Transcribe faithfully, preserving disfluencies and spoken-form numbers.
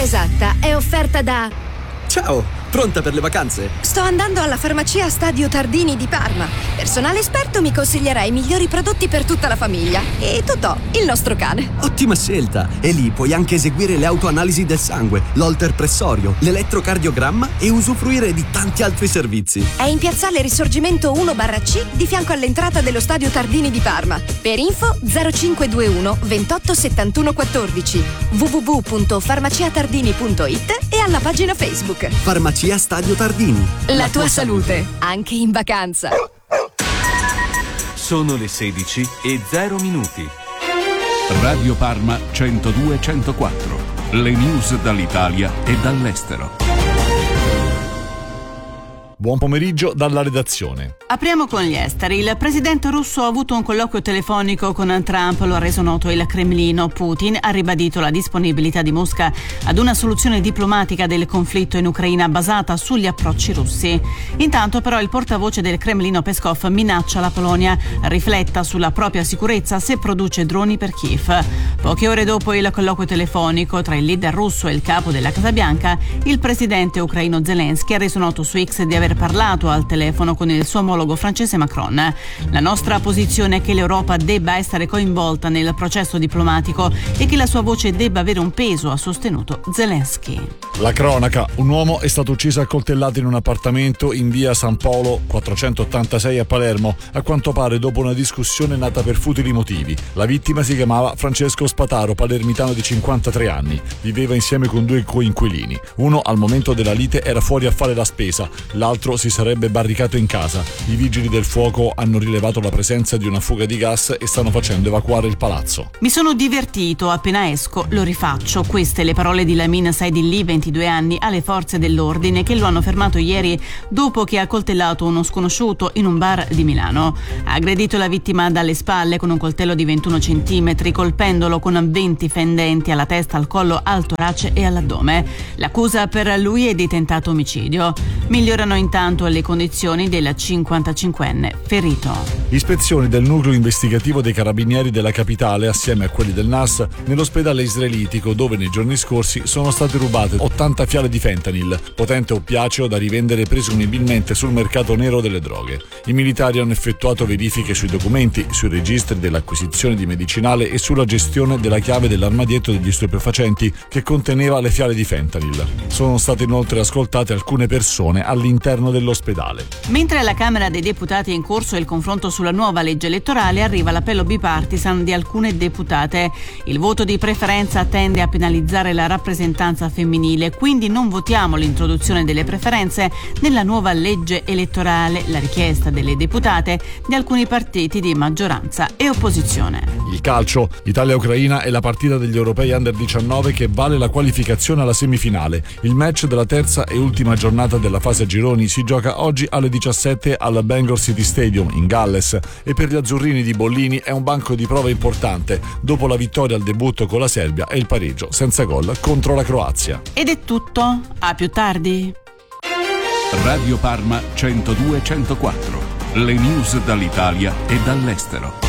esatta è offerta da... Ciao, pronta per le vacanze? Sto andando alla farmacia Stadio Tardini di Parma. Personale esperto mi consiglierà i migliori prodotti per tutta la famiglia. E Totò, il nostro cane. Ottima scelta! E lì puoi anche eseguire le autoanalisi del sangue, l'holter pressorio, l'elettrocardiogramma e usufruire di tanti altri servizi. È in piazzale Risorgimento uno barra C di fianco all'entrata dello Stadio Tardini di Parma. Per info zero cinque due uno ventotto settantuno quattordici, w w w punto farmaciatardini punto it e alla pagina Facebook. Farmacia Stadio Tardini. La, La tua, tua salute, salute, anche in vacanza. Sono le sedici e zero minuti. Radio Parma centodue centoquattro. Le news dall'Italia e dall'estero. Buon pomeriggio dalla redazione. Apriamo con gli esteri. Il presidente russo ha avuto un colloquio telefonico con Trump, lo ha reso noto il Cremlino. Putin ha ribadito la disponibilità di Mosca ad una soluzione diplomatica del conflitto in Ucraina basata sugli approcci russi. Intanto però il portavoce del Cremlino Peskov minaccia la Polonia rifletta sulla propria sicurezza se produce droni per Kiev. Poche ore dopo il colloquio telefonico tra il leader russo e il capo della Casa Bianca, il presidente ucraino Zelensky ha reso noto su X di aver parlato al telefono con il suo omologo francese Macron. La nostra posizione è che l'Europa debba essere coinvolta nel processo diplomatico e che la sua voce debba avere un peso, ha sostenuto Zelensky. La cronaca: un uomo è stato ucciso a coltellate in un appartamento in via San Paolo quattrocentottantasei a Palermo, a quanto pare dopo una discussione nata per futili motivi. La vittima si chiamava Francesco Spataro, palermitano di cinquantatré anni. Viveva insieme con due coinquilini. Uno al momento della lite era fuori a fare la spesa, l'altro si sarebbe barricato in casa. I vigili del fuoco hanno rilevato la presenza di una fuga di gas e stanno facendo evacuare il palazzo. Mi sono divertito, appena esco lo rifaccio. Queste le parole di Lamin Saidilli, ventidue anni, alle forze dell'ordine che lo hanno fermato ieri dopo che ha coltellato uno sconosciuto in un bar di Milano. Ha aggredito la vittima dalle spalle con un coltello di ventuno centimetri, colpendolo con venti fendenti alla testa, al collo, al torace e all'addome. L'accusa per lui è di tentato omicidio. Migliorano intanto le condizioni del cinquantacinquenne ferito. Ispezioni del nucleo investigativo dei carabinieri della capitale assieme a quelli del N A S nell'ospedale israelitico, dove nei giorni scorsi sono state rubate ottanta fiale di fentanyl, potente oppiaceo da rivendere presumibilmente sul mercato nero delle droghe. I militari hanno effettuato verifiche sui documenti, sui registri dell'acquisizione di medicinale e sulla gestione della chiave dell'armadietto degli stupefacenti che conteneva le fiale di fentanyl. Sono state inoltre ascoltate alcune persone all'interno dell'ospedale. Mentre alla Camera dei Deputati è in corso il confronto sulla nuova legge elettorale, arriva l'appello bipartisan di alcune deputate. Il voto di preferenza tende a penalizzare la rappresentanza femminile, quindi non votiamo l'introduzione delle preferenze nella nuova legge elettorale, la richiesta delle deputate di alcuni partiti di maggioranza e opposizione. Il calcio: Italia-Ucraina è la partita degli europei under diciannove che vale la qualificazione alla semifinale. Il match della terza e ultima giornata della fase a gironi si gioca oggi alle diciassette al Bangor City Stadium in Galles e per gli azzurrini di Bollini è un banco di prova importante dopo la vittoria al debutto con la Serbia e il pareggio senza gol contro la Croazia. Ed è tutto, a più tardi. Radio Parma centodue centoquattro. Le news dall'Italia e dall'estero.